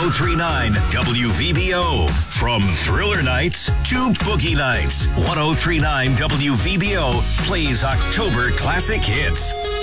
1039 WVBO. From Thriller Nights to Boogie Nights, 1039 WVBO plays October classic hits.